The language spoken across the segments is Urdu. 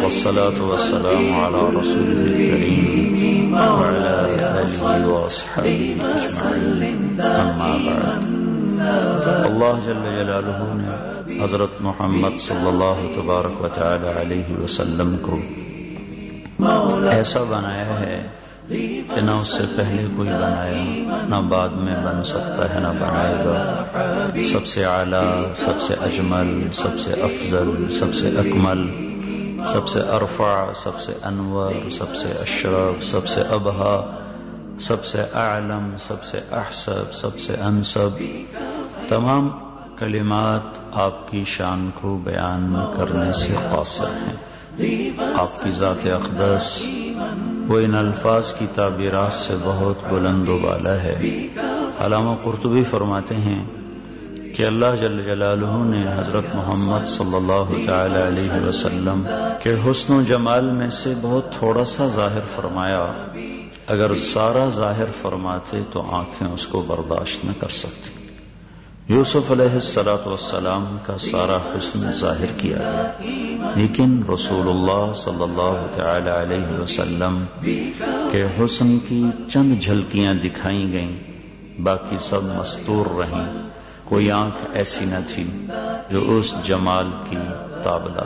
والصلاة والسلام على رسوله الكريم وعلى آله وأصحابه أجمعين أما بعد. اللہ جل جلالہ نے حضرت محمد صلی اللہ تبارک و تعالی علیہ وسلم کو ایسا بنایا ہے کہ نہ اس سے پہلے کوئی بنایا، نہ بعد میں بن سکتا ہے، نہ بنائے گا. سب سے اعلیٰ، سب سے اجمل، سب سے افضل، سب سے اکمل، سب سے ارفع، سب سے انور، سب سے اشرف، سب سے ابہا، سب سے اعلم، سب سے احسب، سب سے انسب. تمام کلمات آپ کی شان کو بیان کرنے سے قاصر ہیں. آپ کی ذات اقدس وہ ان الفاظ کی تعبیرات سے بہت بلند و بالا ہے. علامہ قرطبی فرماتے ہیں کہ اللہ جل جلالہ نے حضرت محمد صلی اللہ تعالی علیہ وسلم کے حسن و جمال میں سے بہت تھوڑا سا ظاہر فرمایا. اگر سارا ظاہر فرماتے تو آنکھیں اس کو برداشت نہ کر سکتی. یوسف علیہ السلام کا سارا حسن ظاہر کیا گیا، لیکن رسول اللہ صلی اللہ تعالی علیہ وسلم کے حسن کی چند جھلکیاں دکھائی گئیں، باقی سب مستور رہیں. کوئی آنکھ ایسی نہ تھی جو اس جمال کی تاب لا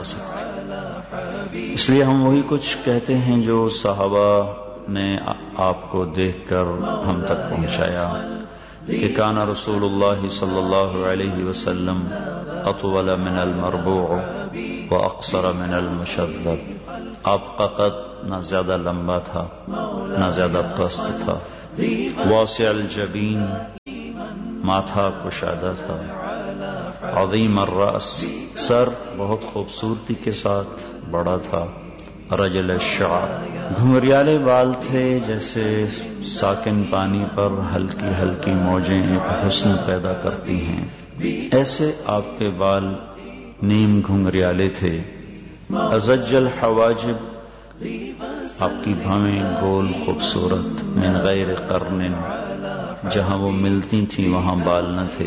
سکتی. اس لیے ہم وہی کچھ کہتے ہیں جو صحابہ نے آپ کو دیکھ کر ہم تک پہنچایا کہ کان رسول اللہ صلی اللہ علیہ وسلم اطول من المربوع واقصر من المشذب. آپ کا قد نہ زیادہ لمبا تھا نہ زیادہ پست تھا. واسع الجبین، ماتھا کشادہ تھا. عظیم الراس، سر بہت خوبصورتی کے ساتھ بڑا تھا. رجل الشعر، گھنگریالے بال تھے جیسے ساکن پانی پر ہلکی ہلکی موجیں ایک حسن پیدا کرتی ہیں، ایسے آپ کے بال نیم گھنگریالے تھے. ازج الحواجب، آپ کی بھویں گول خوبصورت. من غیر قرن، جہاں وہ ملتی تھی وہاں بال نہ تھے.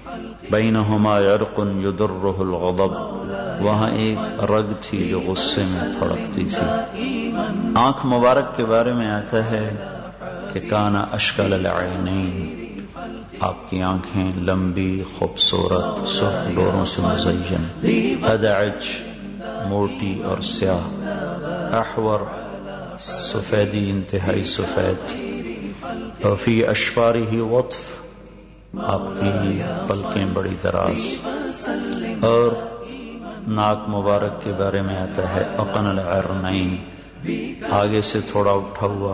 بینہما عرق یدرہ الغضب، وہاں ایک رگ تھی جو غصے میں پھڑکتی تھی. آنکھ مبارک کے بارے میں آتا ہے کہ کان اشکل العینین، آپ کی آنکھیں لمبی خوبصورت سرخ ڈوروں سے مزین. ادعج، موٹی اور سیاہ. احور، سفیدی انتہائی سفید. وفی اشفارہ وطف، آپ کی پلکیں بڑی دراز. اور ناک مبارک کے بارے میں آتا ہے اقن العرنین، آگے سے تھوڑا اٹھا ہوا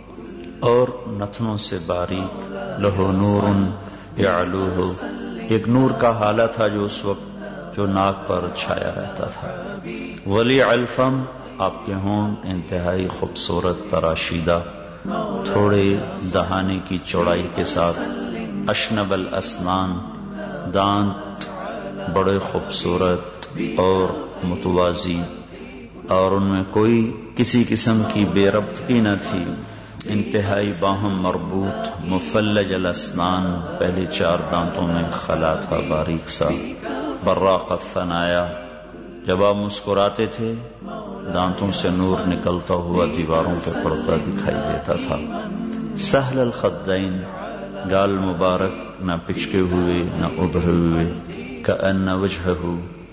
اور نتنوں سے باریک. لہو نور یعلوہ، ایک نور کا حالہ تھا جو اس وقت جو ناک پر چھایا رہتا تھا. ولی الفم، آپ کے ہونٹ انتہائی خوبصورت تراشیدہ، تھوڑے دہانے کی چوڑائی کے ساتھ. اشنب الاسنان، دانت بڑے خوبصورت اور متوازی، اور ان میں کوئی کسی قسم کی بے ربطگی نہ تھی. انتہائی باہم مربوط. مفلج الاسنان، پہلے 4 دانتوں میں خلا تھا باریک سا. براق الثنایا، جب آپ مسکراتے تھے دانتوں سے نور نکلتا ہوا دیواروں پہ پڑتا دکھائی دیتا تھا. سہل الخدین، گال مبارک نہ پچکے ہوئے نہ ابھرے ہوئے. کأن وجهه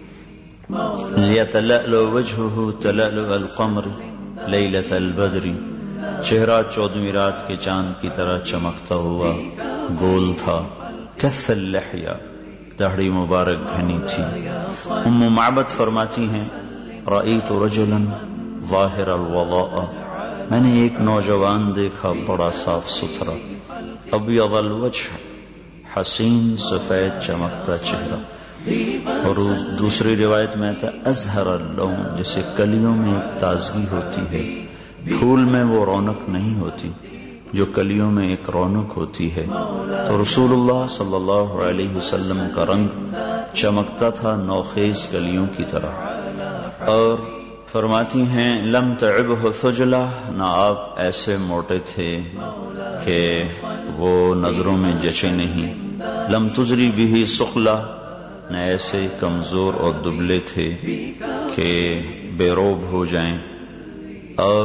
لیتلألؤ وجهه تلألؤ القمر لیلة البدر، چہرہ 14ویں رات کے چاند کی طرح چمکتا ہوا گول تھا. کث اللحیہ، داڑھی مبارک گھنی تھی. ام معبد فرماتی ہیں رأیت رجلا ظاہر الوضاء، میں نے ایک نوجوان دیکھا بڑا صاف ستھرا. ابیض الوجہ، حسین سفید چمکتا چہرہ. اور دوسری روایت میں آتا ازہر اللون، جیسے کلیوں میں ایک تازگی ہوتی ہے، پھول میں وہ رونق نہیں ہوتی جو کلیوں میں ایک رونق ہوتی ہے. تو رسول اللہ صلی اللہ علیہ وسلم کا رنگ چمکتا تھا نوخیز کلیوں کی طرح. اور فرماتی ہیں لم تعبہ ثجلہ، نہ آپ ایسے موٹے تھے کہ وہ نظروں میں جچے نہیں. لم تزری بھی سخلہ، نہ ایسے کمزور اور دبلے تھے کہ بے روب ہو جائیں. اور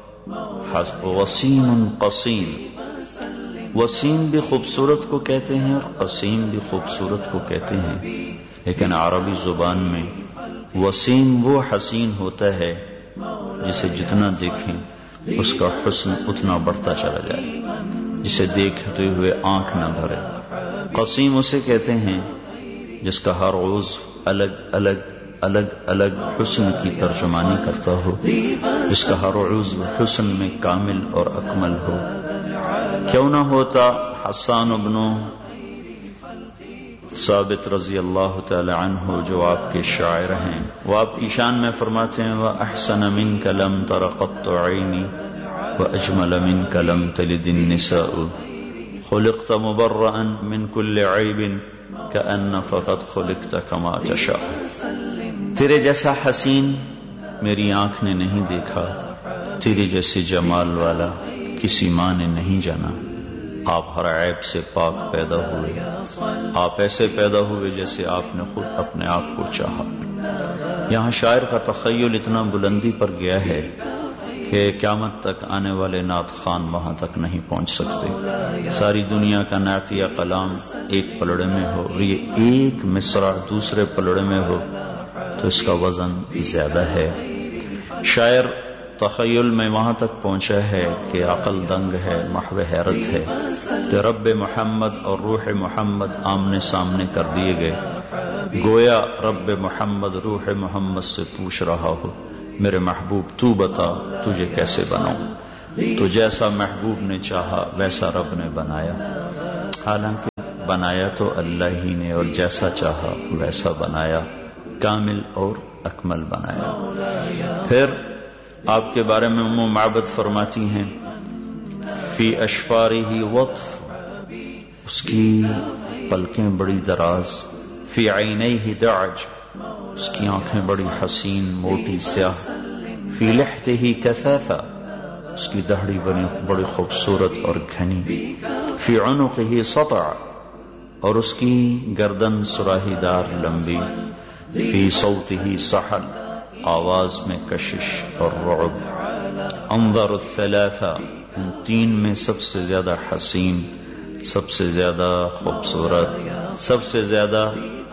وسیم قسیم، وسیم بھی خوبصورت کو کہتے ہیں اور قسیم بھی خوبصورت کو کہتے ہیں، لیکن عربی زبان میں وسیم وہ حسین ہوتا ہے جسے جتنا دیکھیں اس کا حسن اتنا بڑھتا چلا جائے، جسے دیکھتے ہوئے آنکھ نہ بھرے. قسیم اسے کہتے ہیں جس کا ہر عضو الگ الگ حسن کی ترجمانی کرتا ہو، جس کا ہر عضو حسن میں کامل اور اکمل ہو. کیوں نہ ہوتا حسان بن ثابت رضی اللہ تعالی عنہ جو آپ کے شاعر ہیں، وہ آپ کی شان میں فرماتے ہیں وَأَحْسَنَ مِنْكَ لَمْ تَرَ قَطُّ عَيْنِي وَأَجْمَلَ مِنْكَ لَمْ تَلِدِ النِّسَاءُ خُلِقْتَ مُبَرَّأً مِنْ كُلِّ عَيْبٍ كَأَنَّكَ قَدْ خُلِقْتَ كَمَا تَشَاءُ. تیرے جیسا حسین میری آنکھ نے نہیں دیکھا، تیرے جیسے جمال والا کسی ماں نے نہیں جانا. آپ ہر عیب سے پاک پیدا ہوئے، آپ ایسے پیدا ہوئے جیسے آپ نے خود اپنے آپ کو چاہا. یہاں شاعر کا تخیل اتنا بلندی پر گیا ہے کہ قیامت تک آنے والے نعت خوان وہاں تک نہیں پہنچ سکتے. ساری دنیا کا نعتیہ کلام ایک پلڑے میں ہو اور یہ ایک مصرع دوسرے پلڑے میں ہو تو اس کا وزن زیادہ ہے. شاعر تخیل میں وہاں تک پہنچا ہے کہ عقل دنگ ہے، محو حیرت ہے کہ رب محمد اور روح محمد آمنے سامنے کر دیے گئے، گویا رب محمد روح محمد سے پوچھ رہا ہو میرے محبوب تو بتا تجھے کیسے بناؤں. تو جیسا محبوب نے چاہا ویسا رب نے بنایا، حالانکہ بنایا تو اللہ ہی نے، اور جیسا چاہا ویسا بنایا، کامل اور اکمل بنایا. پھر آپ کے بارے میں ام معبد فرماتی ہیں فی اشفارہ وطف، اس کی پلکیں بڑی دراز، فی عینیہ دعج، اس کی آنکھیں بڑی حسین موٹی سیاہ، فی لحتہ کثافہ، اس کی دہڑی بڑی خوبصورت اور گھنی، فی عنقہ سطع، اور اس کی گردن سراہی دار لمبی، فی صوتہ سحل، آواز میں کشش اور رعب. انظر الثلاثہ، ان تین میں سب سے زیادہ حسین، سب سے زیادہ خوبصورت، سب سے زیادہ